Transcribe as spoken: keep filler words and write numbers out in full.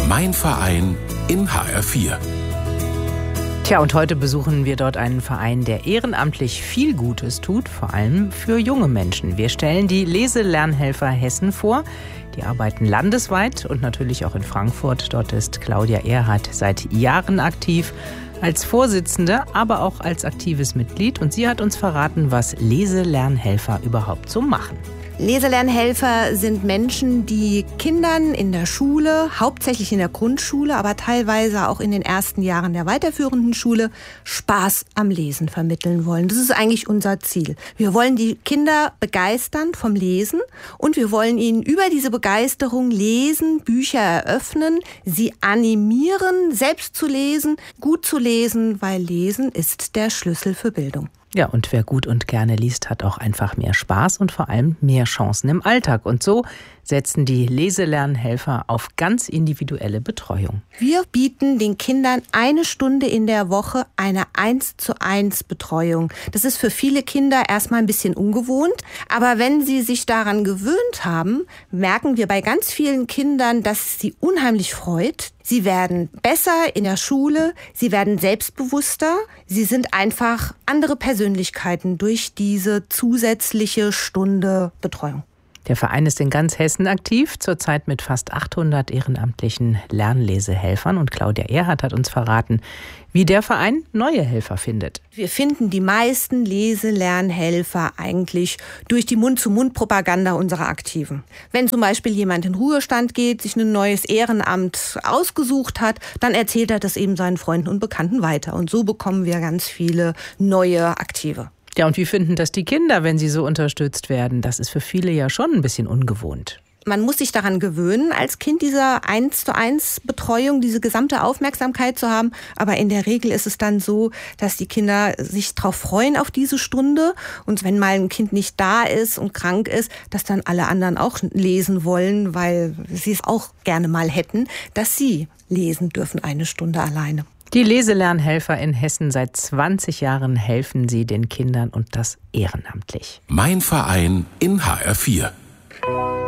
Mein Verein in H R vier. Tja, und heute besuchen wir dort einen Verein, der ehrenamtlich viel Gutes tut, vor allem für junge Menschen. Wir stellen die Leselernhelfer Hessen vor. Die arbeiten landesweit und natürlich auch in Frankfurt. Dort ist Claudia Erhardt seit Jahren aktiv, als Vorsitzende, aber auch als aktives Mitglied. Und sie hat uns verraten, was Leselernhelfer überhaupt so machen. Leselernhelfer sind Menschen, die Kindern in der Schule, hauptsächlich in der Grundschule, aber teilweise auch in den ersten Jahren der weiterführenden Schule, Spaß am Lesen vermitteln wollen. Das ist eigentlich unser Ziel. Wir wollen die Kinder begeistern vom Lesen und wir wollen ihnen über diese Begeisterung lesen, Bücher eröffnen, sie animieren, selbst zu lesen, gut zu lesen, weil Lesen ist der Schlüssel für Bildung. Ja, und wer gut und gerne liest, hat auch einfach mehr Spaß und vor allem mehr Chancen im Alltag. Und so setzen die Leselernhelfer auf ganz individuelle Betreuung. Wir bieten den Kindern eine Stunde in der Woche eine eins zu eins Betreuung. Das ist für viele Kinder erstmal ein bisschen ungewohnt, aber wenn sie sich daran gewöhnt haben, merken wir bei ganz vielen Kindern, dass es sie unheimlich freut. Sie werden besser in der Schule, sie werden selbstbewusster, sie sind einfach andere Persönlichkeiten durch diese zusätzliche Stunde Betreuung. Der Verein ist in ganz Hessen aktiv, zurzeit mit fast achthundert ehrenamtlichen Lernlesehelfern. Und Claudia Erhardt hat uns verraten, wie der Verein neue Helfer findet. Wir finden die meisten Leselernhelfer eigentlich durch die Mund-zu-Mund-Propaganda unserer Aktiven. Wenn zum Beispiel jemand in Ruhestand geht, sich ein neues Ehrenamt ausgesucht hat, dann erzählt er das eben seinen Freunden und Bekannten weiter. Und so bekommen wir ganz viele neue Aktive. Ja, und wie finden das die Kinder, wenn sie so unterstützt werden? Das ist für viele ja schon ein bisschen ungewohnt. Man muss sich daran gewöhnen, als Kind diese eins zu eins Betreuung, diese gesamte Aufmerksamkeit zu haben. Aber in der Regel ist es dann so, dass die Kinder sich darauf freuen auf diese Stunde. Und wenn mal ein Kind nicht da ist und krank ist, dass dann alle anderen auch lesen wollen, weil sie es auch gerne mal hätten, dass sie lesen dürfen eine Stunde alleine. Die Leselernhelfer in Hessen, seit zwanzig Jahren helfen sie den Kindern und das ehrenamtlich. Mein Verein in H R vier.